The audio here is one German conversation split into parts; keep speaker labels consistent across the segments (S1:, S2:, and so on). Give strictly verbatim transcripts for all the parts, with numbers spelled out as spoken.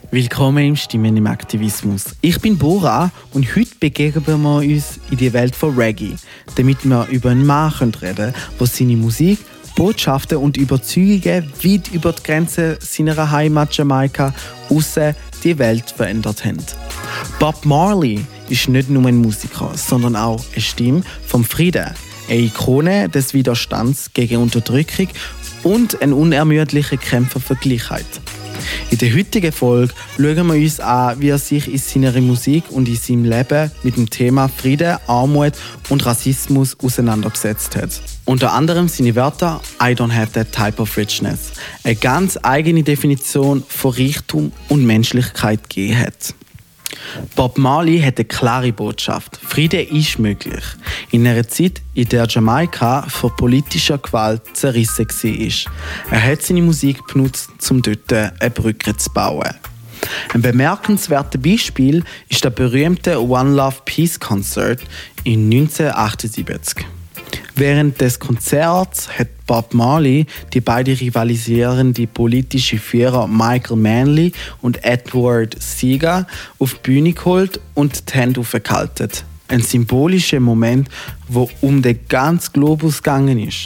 S1: Willkommen im Stimmen im Aktivismus. Ich bin Bora und heute begegnen wir uns in die Welt von Reggae, damit wir über einen Mann reden können, der seine Musik, Botschaften und Überzeugungen weit über die Grenzen seiner Heimat Jamaika raus die Welt verändert haben. Bob Marley ist nicht nur ein Musiker, sondern auch eine Stimme vom Frieden, eine Ikone des Widerstands gegen Unterdrückung und ein unermüdlicher Kämpfer für Gleichheit. In der heutigen Folge schauen wir uns an, wie er sich in seiner Musik und in seinem Leben mit dem Thema Frieden, Armut und Rassismus auseinandergesetzt hat. Unter anderem seine Wörter «I don't have that type of richness», eine ganz eigene Definition von Reichtum und Menschlichkeit gegeben hat. Bob Marley hat eine klare Botschaft. Frieden ist möglich. In einer Zeit, in der Jamaika von politischer Gewalt zerrissen war. Er hat seine Musik benutzt, um dort eine Brücke zu bauen. Ein bemerkenswertes Beispiel ist der berühmte One Love Peace Concert in neunzehnhundertachtundsiebzig. Während des Konzerts hat Bob Marley die beiden rivalisierenden politischen Führer Michael Manley und Edward Seager auf die Bühne geholt und die Hände aufgehalten. Ein symbolischer Moment, wo um den ganzen Globus gegangen ist.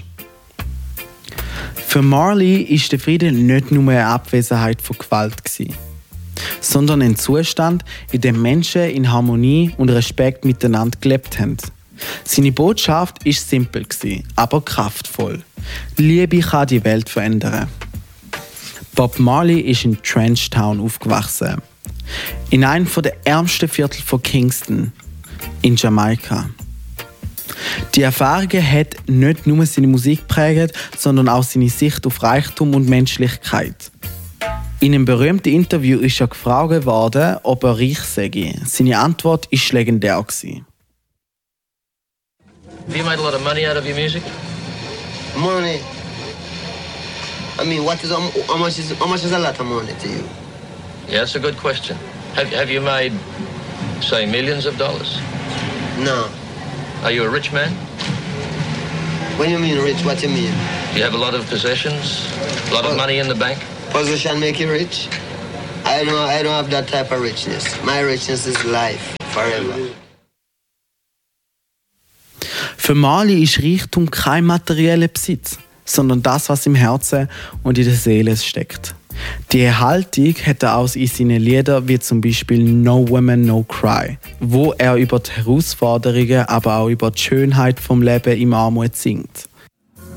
S1: Für Marley ist der Frieden nicht nur eine Abwesenheit von Gewalt, sondern ein Zustand, in dem Menschen in Harmonie und Respekt miteinander gelebt haben. Seine Botschaft war simpel, aber kraftvoll. Liebe kann die Welt verändern. Bob Marley ist in Trenchtown aufgewachsen. In einem der ärmsten Viertel von Kingston, in Jamaika. Die Erfahrungen hat nicht nur seine Musik geprägt, sondern auch seine Sicht auf Reichtum und Menschlichkeit. In einem berühmten Interview ist er gefragt worden, ob er reich sei. Seine Antwort war legendär.
S2: Have you made a lot of money out of your music?
S3: Money? I mean, what is how much is how much is a lot of money to you?
S2: Yeah, that's a good question. Have Have you made, say, millions of dollars?
S3: No.
S2: Are you a rich man?
S3: When you mean rich, what you mean?
S2: Do you have a lot of possessions? A lot of money in the bank?
S3: Position make you rich? I don't I don't have that type of richness. My richness is life, forever.
S1: Für Marley ist Reichtum kein materieller Besitz, sondern das, was im Herzen und in der Seele steckt. Diese Haltung hat er auch in seinen Liedern, wie zum Beispiel «No Woman, No Cry», wo er über die Herausforderungen, aber auch über die Schönheit vom Leben im Armut singt.